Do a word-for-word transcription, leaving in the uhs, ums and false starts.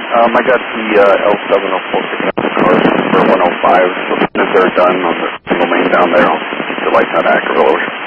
Um, I got the uh, L seven oh four picking up the cars for one oh five. So as soon as they're done on the single main down there, I'll keep the lights on Ackerville.